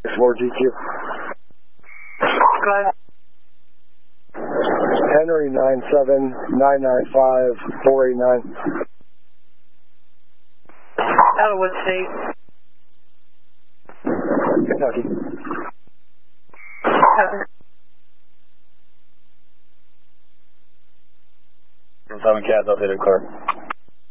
4GQ. Go ahead. Henry 97995-489. Out of what state? Kentucky. From 7 cats, I'll hit a car.